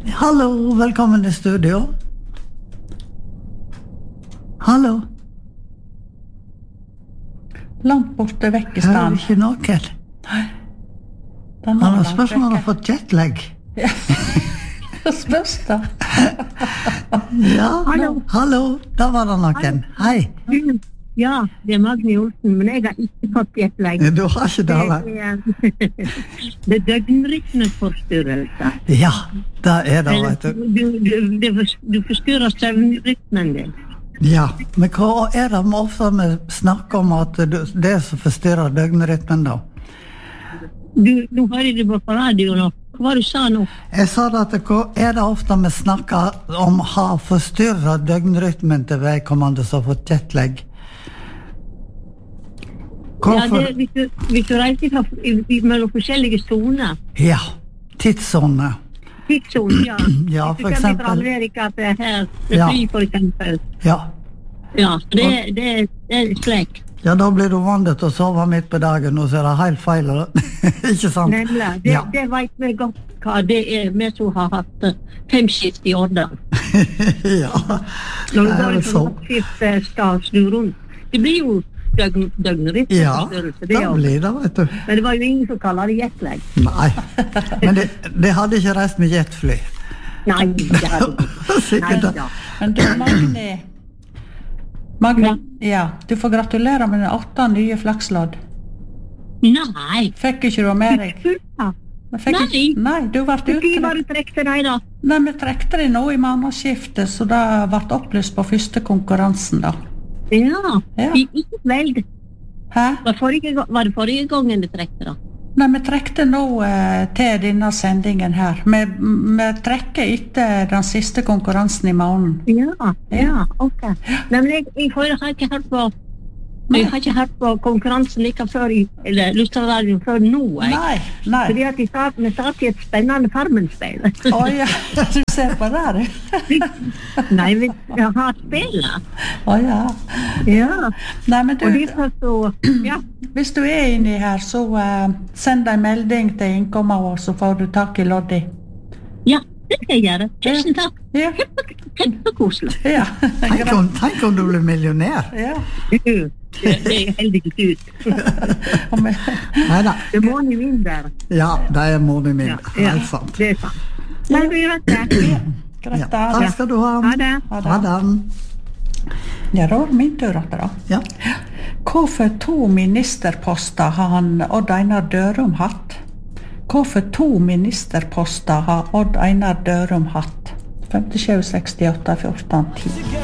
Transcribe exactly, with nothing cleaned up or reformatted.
Hallo, velkommen til studio. Hallo. Langt borte vekk i Hører stand. ikke noe. Nei. Han har spørsmål om han har fått jetlag. Ja. Spørs da. Ja, Hallo. hallo, da var det noen. Hei. Ja, det er Magni Olsen, men jeg har ikke fått jetlag. Du har ikke det, da? Det er, det er døgnrytmeforstyrrelse. Ja, det er det, Eller, vet du. Du, du, du, du forstyrrer søvnrytmen din. Ja, men hva er det med ofte vi snakker om at du, det som forstyrrer døgnrytmen da? Du, nå hører du på radio nå. Hva var det du sa nå? Jeg sa det at hva er det ofte vi snakker om har forstyrret døgnrytmen til vedkommende som har fått jetlag? Ja, det, hvis, du, hvis du reiser fra, i, i, mellom forskjellige zoner. Ja, tidszone. Tidszone, ja. Ja, Hvis for du kommer eksempel. fra Amerika til her, til Ja. fly for eksempel. Ja. Ja, det, det, det er slik. Ja, da blir du vant til å sove midt på dagen, og så er det helt feil, ikke sant? Nemlig, det, Ja. det vet vi godt hva det er, vi som har hatt eh, fem skift i året. Ja, Når du det er går vel fra så. nattskift eh, skal snu rundt. Det blir jo døgn, Ja, døgnrytmeforstyrrelse, det det også. blir det, vet du. Men det var jo ingen som kaller det jetlag. Nei, men det, det hadde ikke reist med jetfly. Nei, det hadde ikke. Nei, Sikkert det. da. Men du, Magni. Magni, ja. Du får gratulere med den åtte nye flakslodd. Nei. Fikk ikke du med deg? Fulla. Men fikk Nei. Ikke, nei, du ble Du skulle utrekt. bare trekke deg da. Nei, vi trekte det nå i månedsskiftet, så det ble opplyst på første konkurransen da. Ja, Ja. I- ikke veld. Hæ? Var, forrige, ga- var det forrige gangen du trekte da? Nei, vi trekte nå eh, til denne sendingen her. Vi, vi trekker etter den siste konkurransen i måneden. Ja, ja, ok. Nei, men jeg, jeg har har ikke hørt på Jeg har ikke hørt på konkurransen like før i, eller Lystradioen før nå, jeg. Nei, nei. Fordi at vi satt, vi satt i et spennende Farmen-speil. Å ja, du ser på det der. Nei, vi har spillet. Å ja. Ja, Nei, men du, og derfor så, ja. hvis du er inni her, så eh, send en melding til innkommet vår, så får du tak i Loddi. Ja, det skal jeg gjøre. Tusen takk. Ja. Kjempekoselig. Ja. Tenk om, tenk om du blir millionær. Ja. Du, det, det er heldigvis ut. Og vi- Neida, Det må ni min der. ja, det er moren min. Ja, ja, Helt sant. det er sant. Nei, vi gjør det. Greit, Ja, da. takk skal du ha. Ha det. Ha det. Ha det. Ja, da var det min tur etter da. Ja. Hvorfor to ministerposter har han Odd Einar Dørum hatt? Hvorfor to ministerposter har Odd Einar Dørum hatt? femtisju sekstiåtte fjorten ti.